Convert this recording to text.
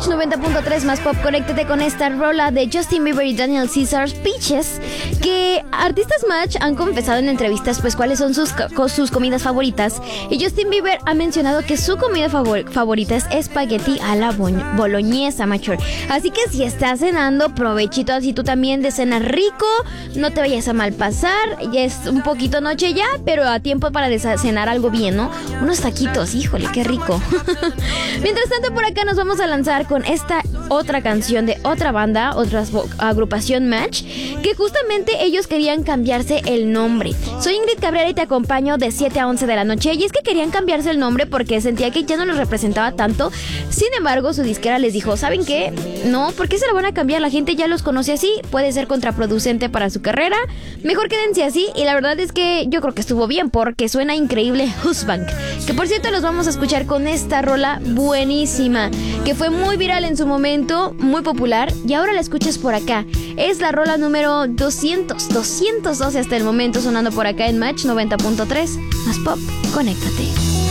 Match 90.3 más pop. Conéctate con esta rola de Justin Bieber y Daniel Caesar, Peaches, que artistas Match han confesado en entrevistas pues cuáles son sus comidas favoritas. Y Justin Bieber ha mencionado que su comida favorita es espagueti a la boloñesa, macho. Así que si estás cenando, provechito, así tú también de cenar rico, no te vayas a mal pasar. Ya es un poquito noche ya, pero a tiempo para cenar algo bien, ¿no? Unos taquitos, híjole, qué rico. Mientras tanto, por acá nos vamos a lanzar con esta otra canción de otra banda, otra agrupación Match, que justamente ellos querían cambiarse el nombre. Soy Ingrid Cabrera y te acompaño de 7 a 11 de la noche. Y es que querían cambiarse el nombre porque sentía que ya no los representaba tanto. Sin embargo, su disquera les dijo, ¿saben qué? No, ¿por qué se lo van a cambiar? La gente ya los conoce así, puede ser contraproducente para su carrera. Mejor quédense así. Y la verdad es que yo creo que estuvo bien porque suena increíble Husbank, que por cierto los vamos a escuchar con esta rola buenísima, que fue muy viral en su momento, muy popular, y ahora la escuchas por acá. Es la rola número 212 hasta el momento, sonando por acá en Match 90.3 más pop. Conéctate.